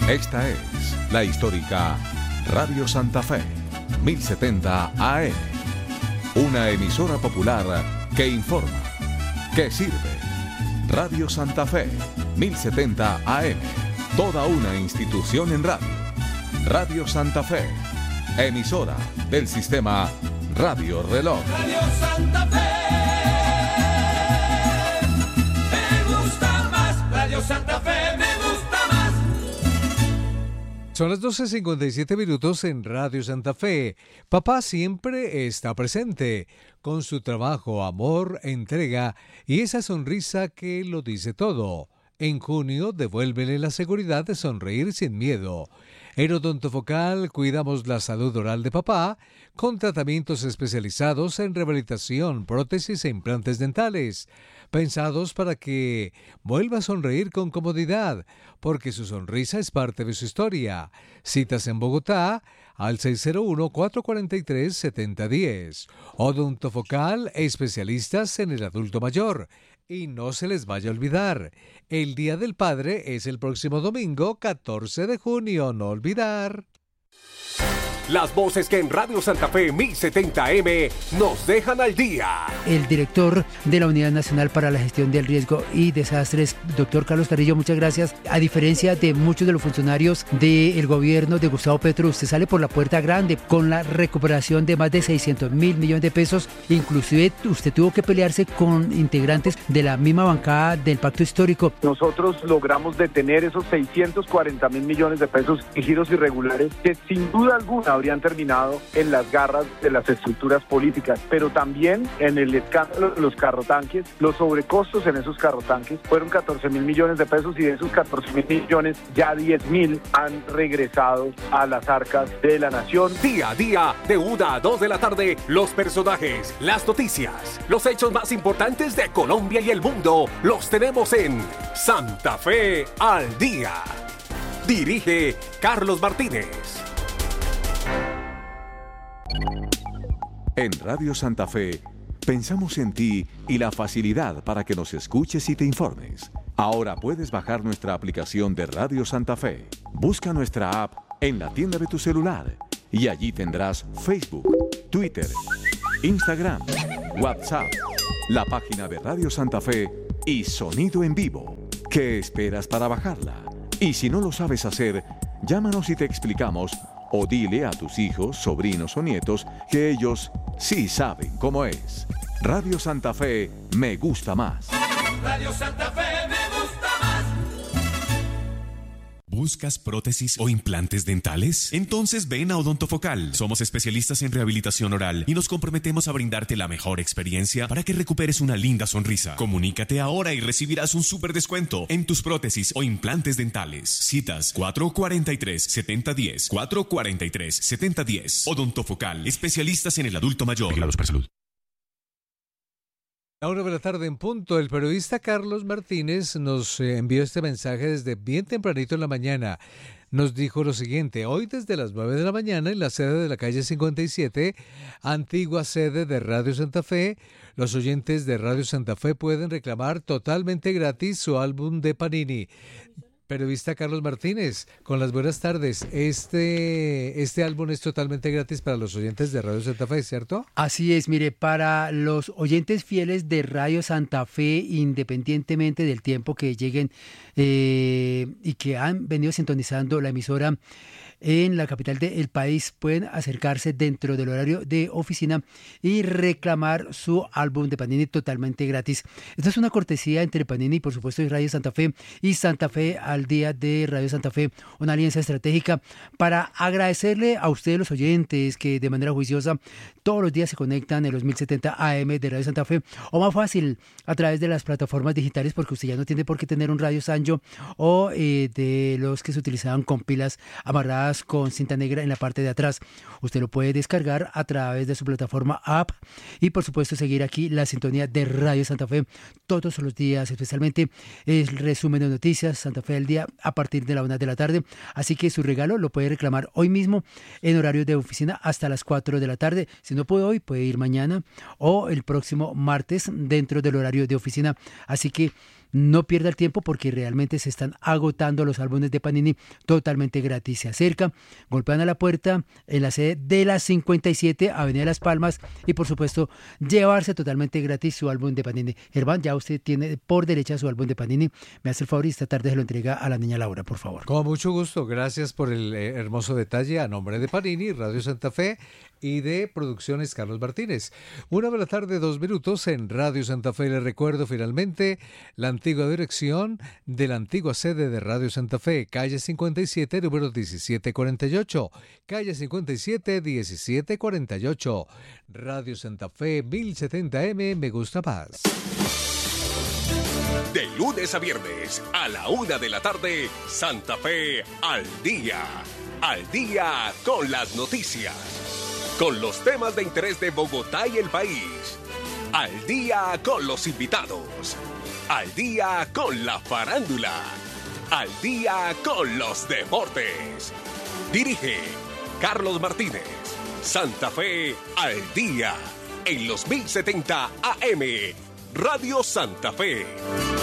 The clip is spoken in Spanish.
Esta es la histórica Radio Santa Fe, 1070 AM. Una emisora popular que informa, que sirve. Radio Santa Fe, 1070 AM. Toda una institución en radio. Radio Santa Fe, emisora del sistema Radio Reloj. Radio Santa Fe, me gusta más. Radio Santa Fe, me gusta más. Son las 12:57 en Radio Santa Fe. Papá siempre está presente, con su trabajo, amor, entrega y esa sonrisa que lo dice todo. En junio, devuélvele la seguridad de sonreír sin miedo. En Odontofocal cuidamos la salud oral de papá con tratamientos especializados en rehabilitación, prótesis e implantes dentales, pensados para que vuelva a sonreír con comodidad, porque su sonrisa es parte de su historia. Citas en Bogotá al 601-443-7010. Odontofocal, especialistas en el adulto mayor. Y no se les vaya a olvidar, el Día del Padre es el próximo domingo, 14 de junio, no olvidar. Las voces que en Radio Santa Fe 1070M nos dejan al día. El director de la Unidad Nacional para la Gestión del Riesgo y Desastres, doctor Carlos Carrillo, muchas gracias. A diferencia de muchos de los funcionarios del gobierno de Gustavo Petro, usted sale por la puerta grande con la recuperación de más de 600.000 millones de pesos. Inclusive usted tuvo que pelearse con integrantes de la misma bancada del Pacto Histórico. Nosotros logramos detener esos 640.000 millones de pesos en giros irregulares que sin duda alguna habrían terminado en las garras de las estructuras políticas, pero también en el escándalo de los carrotanques. Los sobrecostos en esos carrotanques fueron 14.000 millones de pesos y de esos 14.000 millones ya 10.000 han regresado a las arcas de la nación. Día a día, de 1 a 2 de la tarde, los personajes, las noticias, los hechos más importantes de Colombia y el mundo, los tenemos en Santa Fe al Día. Dirige Carlos Martínez. En Radio Santa Fe, pensamos en ti y la facilidad para que nos escuches y te informes. Ahora puedes bajar nuestra aplicación de Radio Santa Fe. Busca nuestra app en la tienda de tu celular y allí tendrás Facebook, Twitter, Instagram, WhatsApp, la página de Radio Santa Fe y sonido en vivo. ¿Qué esperas para bajarla? Y si no lo sabes hacer, llámanos y te explicamos, o dile a tus hijos, sobrinos o nietos que ellos sí saben cómo es. Radio Santa Fe, me gusta más. Radio Santa Fe, me gusta más. ¿Buscas prótesis o implantes dentales? Entonces ven a Odontofocal. Somos especialistas en rehabilitación oral y nos comprometemos a brindarte la mejor experiencia para que recuperes una linda sonrisa. Comunícate ahora y recibirás un súper descuento en tus prótesis o implantes dentales. Citas 443-7010, 443-7010. Odontofocal, especialistas en el adulto mayor. Vigilados por salud. A 1 de la tarde en punto, el periodista Carlos Martínez nos envió este mensaje desde bien tempranito en la mañana. Nos dijo lo siguiente: hoy desde las 9 de la mañana en la sede de la calle 57, antigua sede de Radio Santa Fe, los oyentes de Radio Santa Fe pueden reclamar totalmente gratis su álbum de Panini. Periodista Carlos Martínez, con las buenas tardes. Este álbum es totalmente gratis para los oyentes de Radio Santa Fe, ¿cierto? Así es, mire, para los oyentes fieles de Radio Santa Fe, independientemente del tiempo que lleguen y que han venido sintonizando la emisora en la capital del país, pueden acercarse dentro del horario de oficina y reclamar su álbum de Panini totalmente gratis. Esta es una cortesía entre Panini, por supuesto, y Radio Santa Fe y Santa Fe al Día de Radio Santa Fe, una alianza estratégica para agradecerle a ustedes los oyentes que de manera juiciosa todos los días se conectan en los 1070 AM de Radio Santa Fe, o más fácil a través de las plataformas digitales, porque usted ya no tiene por qué tener un radio Sanyo o de los que se utilizaban con pilas amarradas con cinta negra en la parte de atrás. Usted lo puede descargar a través de su plataforma app y por supuesto seguir aquí la sintonía de Radio Santa Fe todos los días, especialmente el resumen de noticias Santa Fe del día a partir de la 1 de la tarde. Así que su regalo lo puede reclamar hoy mismo en horario de oficina hasta las 4 de la tarde. Si no puede hoy, puede ir mañana o el próximo martes dentro del horario de oficina. Así que no pierda el tiempo porque realmente se están agotando los álbumes de Panini totalmente gratis. Se acerca, golpean a la puerta en la sede de la 57 Avenida Las Palmas y por supuesto llevarse totalmente gratis su álbum de Panini. Germán, ya usted tiene por derecha su álbum de Panini. Me hace el favor y esta tarde se lo entrega a la niña Laura, por favor. Con mucho gusto, gracias por el hermoso detalle a nombre de Panini, Radio Santa Fe y de Producciones Carlos Martínez. 1:00 2 minutos en Radio Santa Fe. Les recuerdo finalmente la antigua dirección de la antigua sede de Radio Santa Fe, calle 57, número 1748, calle 57, 1748. Radio Santa Fe, 1070M, me gusta más. De lunes a viernes, a la 1:00 p.m, Santa Fe al día. Al día con las noticias. Con los temas de interés de Bogotá y el país. Al día con los invitados. Al día con la farándula. Al día con los deportes. Dirige Carlos Martínez. Santa Fe al día. En los 1070 AM. Radio Santa Fe.